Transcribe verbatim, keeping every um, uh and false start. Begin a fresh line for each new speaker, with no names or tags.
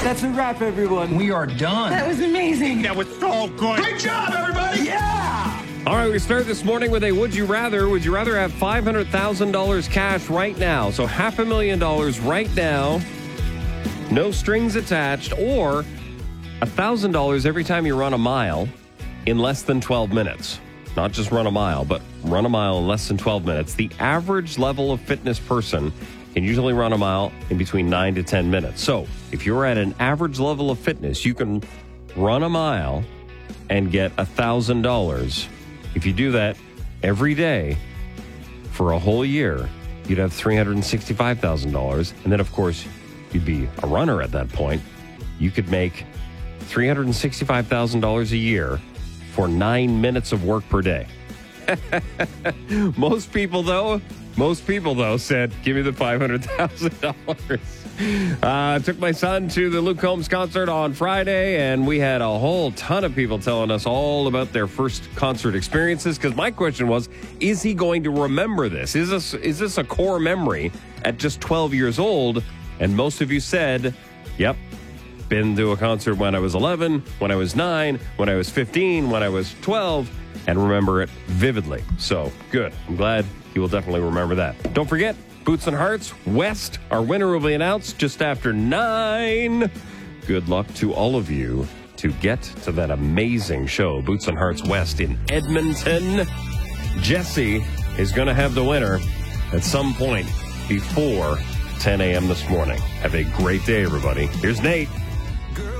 That's a wrap, everyone.
We are done.
That was amazing.
That was so good.
Great job, everybody!
Yeah!
All right, we start this morning with a Would You Rather. Would you rather have five hundred thousand dollars cash right now? So half a million dollars right now, no strings attached, or one thousand dollars every time you run a mile in less than twelve minutes. Not just run a mile, but run a mile in less than twelve minutes. The average level of fitness person can usually run a mile in between nine to ten minutes. So if you're at an average level of fitness, you can run a mile and get one thousand dollars. If you do that every day for a whole year, you'd have three hundred sixty-five thousand dollars. And then, of course, you'd be a runner at that point. You could make three hundred sixty-five thousand dollars a year for nine minutes of work per day. Most people, though, most people, though, said, give me the five hundred thousand dollars. I uh, took my son to the Luke Combs concert on Friday, and we had a whole ton of people telling us all about their first concert experiences, because my question was, is he going to remember this? Is this is this a core memory at just twelve years old? And most of you said, yep, been to a concert when I was eleven, when I was nine, when I was fifteen, when I was twelve, and remember it vividly. So, good. I'm glad you will definitely remember that. Don't forget, Boots and Hearts West, our winner will be announced just after nine. Good luck to all of you to get to that amazing show, Boots and Hearts West in Edmonton. Jesse is going to have the winner at some point before ten a.m. this morning. Have a great day, everybody. Here's Nate.